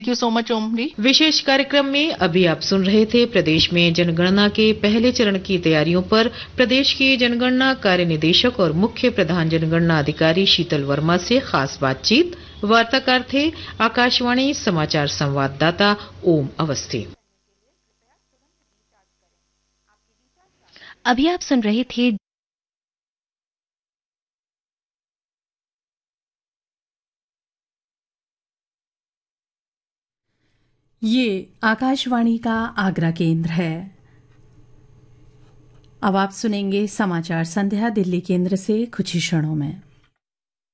Thank you so much ओम जी। विशेष कार्यक्रम में अभी आप सुन रहे थे प्रदेश में जनगणना के पहले चरण की तैयारियों पर प्रदेश की जनगणना कार्य निदेशक और मुख्य प्रधान जनगणना अधिकारी शीतल वर्मा से खास बातचीत। वार्ताकार थे आकाशवाणी समाचार संवाददाता ओम अवस्थी। अभी आप सुन रहे थे ये आकाशवाणी का आगरा केंद्र है। अब आप सुनेंगे समाचार संध्या दिल्ली केंद्र से कुछ ही क्षणों में।